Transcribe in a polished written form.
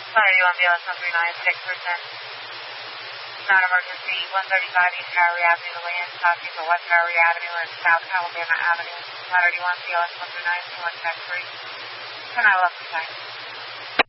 131 BLS 139, 6%. Non-emergency, 135 East Howard Avenue to land, stopping for West Howard Avenue and South Alabama Avenue. 131 BLS 139, 21 tax free. 10 I love the time.